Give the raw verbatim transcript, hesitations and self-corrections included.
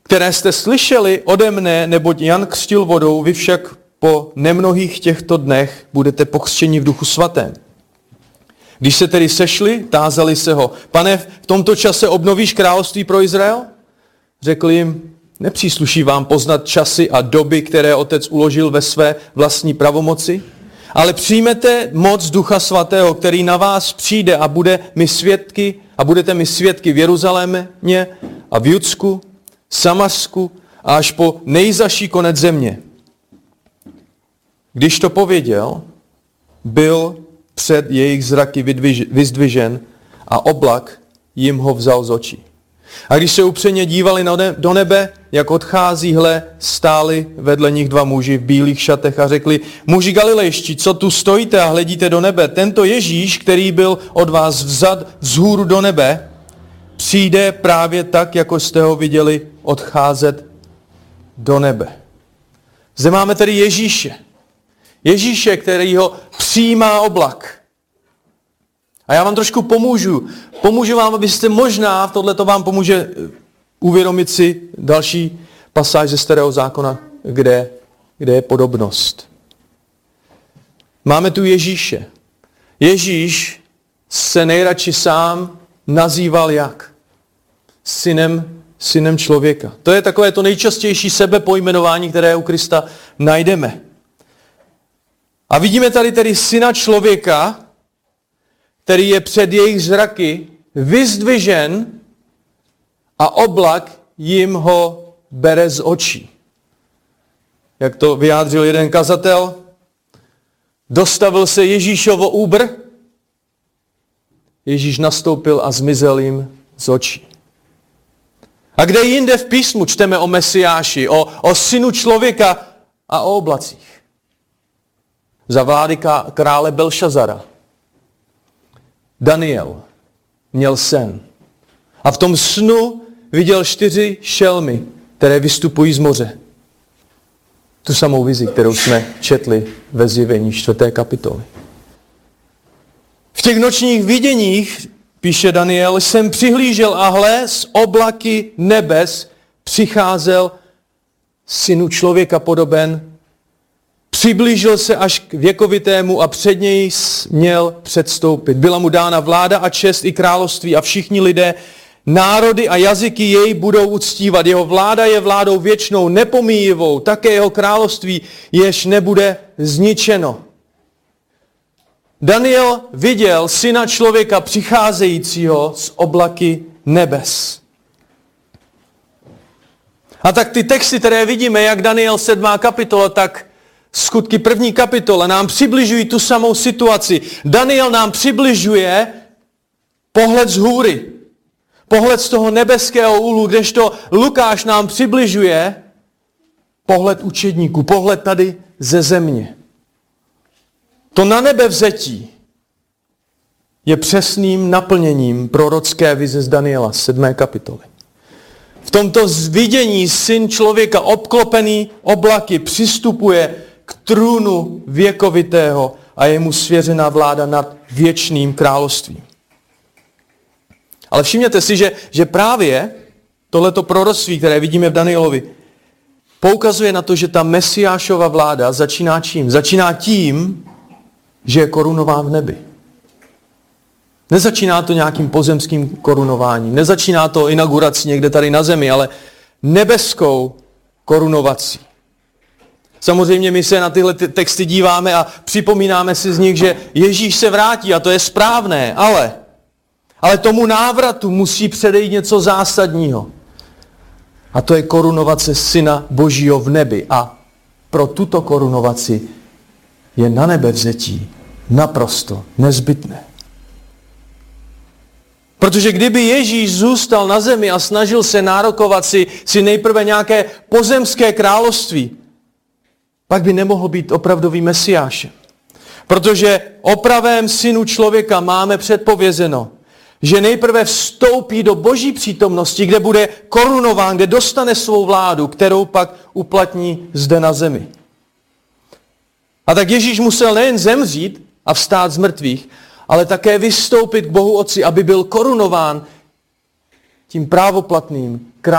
které jste slyšeli ode mne, neboť Jan křtil vodou, vy však po nemnohých těchto dnech budete pokřtěni v Duchu svatém. Když se tedy sešli, tázali se ho, pane, v tomto čase obnovíš království pro Izrael? Řekl jim, nepřísluší vám poznat časy a doby, které otec uložil ve své vlastní pravomoci, ale přijmete moc Ducha svatého, který na vás přijde a bude mi svědky a budete mi svědky v Jeruzalémě a v Judsku, Samarsku a až po nejzaší konec země. Když to pověděl, byl před jejich zraky vyzdvižen a oblak jim ho vzal z očí. A když se upřeně dívali do nebe, jak odchází, hle, stáli vedle nich dva muži v bílých šatech a řekli, muži galilejští, co tu stojíte a hledíte do nebe? Tento Ježíš, který byl od vás vzat vzhůru do nebe, přijde právě tak, jako jste ho viděli odcházet do nebe. Zde máme tedy Ježíše. Ježíše, který ho přijímá oblak. A já vám trošku pomůžu. Pomůžu vám, abyste možná, tohleto vám pomůže uvědomit si další pasáž ze Starého zákona, kde, kde je podobnost. Máme tu Ježíše. Ježíš se nejradši sám nazýval jak? Synem, synem člověka. To je takové to nejčastější sebepojmenování, které u Krista najdeme. A vidíme tady tedy syna člověka, který je před jejich zraky vyzdvižen a oblak jim ho bere z očí. Jak to vyjádřil jeden kazatel, dostavil se Ježíšovo úbr, Ježíš nastoupil a zmizel jim z očí. A kde jinde v písmu čteme o Mesiáši, o, o synu člověka a o oblacích? Za vlády krále Belšazara Daniel měl sen. A v tom snu viděl čtyři šelmy, které vystupují z moře. Tu samou vizi, kterou jsme četli ve Zjevení čtvrté kapitoly. V těch nočních viděních, píše Daniel, jsem přihlížel a hle, z oblaky nebes přicházel synu člověka podoben, přiblížil se až k věkovitému a před něj měl předstoupit. Byla mu dána vláda a čest i království a všichni lidé, národy a jazyky jej budou uctívat. Jeho vláda je vládou věčnou, nepomíjivou, také jeho království jež nebude zničeno. Daniel viděl syna člověka přicházejícího z oblaky nebes. A tak ty texty, které vidíme, jak Daniel sedmá kapitola, tak Skutky první kapitole nám přibližují tu samou situaci. Daniel nám přibližuje pohled z hůry. Pohled z toho nebeského úhlu, kdežto Lukáš nám přibližuje pohled učedníků, pohled tady ze země. To na nebe vzetí je přesným naplněním prorocké vize z Daniela sedmé kapitoly. V tomto vidění syn člověka obklopený oblaky přistupuje k trůnu věkovitého a je mu svěřená vláda nad věčným královstvím. Ale všimněte si, že, že právě tohleto proroctví, které vidíme v Danielovi, poukazuje na to, že ta Mesiášova vláda začíná čím? Začíná tím, že je korunován v nebi. Nezačíná to nějakým pozemským korunováním, nezačíná to inaugurací někde tady na zemi, ale nebeskou korunovací. Samozřejmě my se na tyhle texty díváme a připomínáme si z nich, že Ježíš se vrátí a to je správné, ale, ale tomu návratu musí předejít něco zásadního. A to je korunovace Syna Božího v nebi. A pro tuto korunovaci je na nebe vzetí naprosto nezbytné. Protože kdyby Ježíš zůstal na zemi a snažil se nárokovat si, si nejprve nějaké pozemské království, pak by nemohl být opravdovým Mesiášem. Protože o pravém synu člověka máme předpovězeno, že nejprve vstoupí do Boží přítomnosti, kde bude korunován, kde dostane svou vládu, kterou pak uplatní zde na zemi. A tak Ježíš musel nejen zemřít a vstát z mrtvých, ale také vystoupit k Bohu Otci, aby byl korunován tím právoplatným